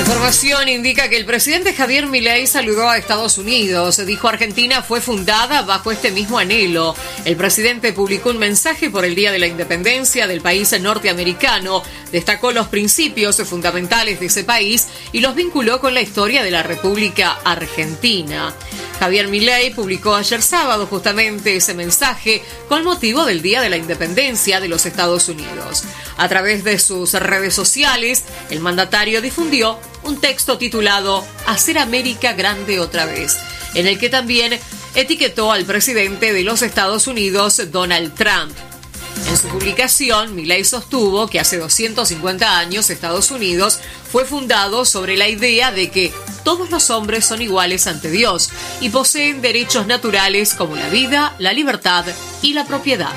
Información indica que el presidente Javier Milei saludó a Estados Unidos. Dijo: Argentina fue fundada bajo este mismo anhelo. El presidente publicó un mensaje por el Día de la Independencia del país norteamericano. Destacó los principios fundamentales de ese país y los vinculó con la historia de la República Argentina. Javier Milei publicó ayer sábado justamente ese mensaje con motivo del Día de la Independencia de los Estados Unidos. A través de sus redes sociales, el mandatario difundió un texto titulado "Hacer América Grande Otra Vez", en el que también etiquetó al presidente de los Estados Unidos, Donald Trump. En su publicación, Milei sostuvo que hace 250 años Estados Unidos fue fundado sobre la idea de que todos los hombres son iguales ante Dios y poseen derechos naturales como la vida, la libertad y la propiedad.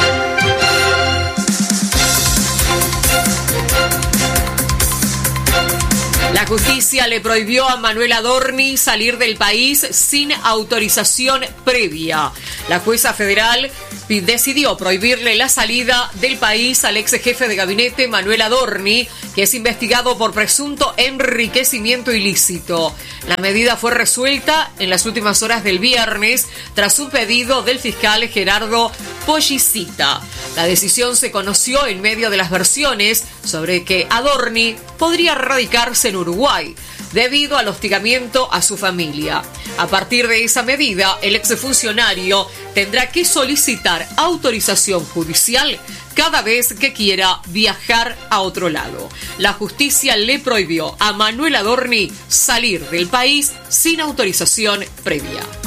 La justicia le prohibió a Manuel Adorni salir del país sin autorización previa. La jueza federal decidió prohibirle la salida del país al ex jefe de gabinete Manuel Adorni, que es investigado por presunto enriquecimiento ilícito. La medida fue resuelta en las últimas horas del viernes tras un pedido del fiscal Gerardo Pollicita. La decisión se conoció en medio de las versiones sobre que Adorni podría radicarse en Uruguay debido al hostigamiento a su familia. A partir de esa medida, el exfuncionario tendrá que solicitar autorización judicial cada vez que quiera viajar a otro lado. La justicia le prohibió a Manuel Adorni salir del país sin autorización previa.